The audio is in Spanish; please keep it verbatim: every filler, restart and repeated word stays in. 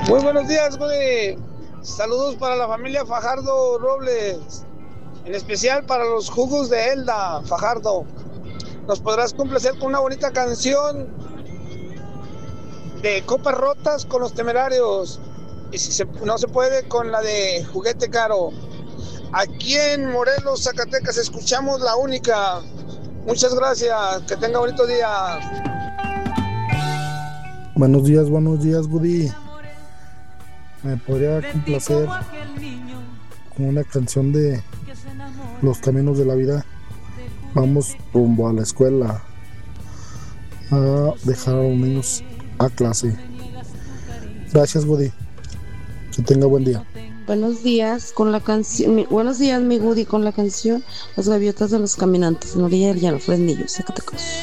Muy buenos días, güey. Saludos para la familia Fajardo Robles, en especial para los jugos de Elda Fajardo. ¿Nos podrás complacer con una bonita canción de Copas Rotas con los Temerarios? Y si se, no se puede, con la de Juguete Caro. Aquí en Morelos, Zacatecas, escuchamos La Única. Muchas gracias, que tenga bonito día. Buenos días, buenos días, Woody. Me podría complacer con una canción de Los Caminos de la Vida. Vamos rumbo a la escuela a dejar a los niños a clase. Gracias, Woody. Que tenga buen día. Buenos días con la canción. Buenos días, mi Woody, con la canción Las Gaviotas de los Caminantes en orilla del llano Fresnillo, Zacatecas.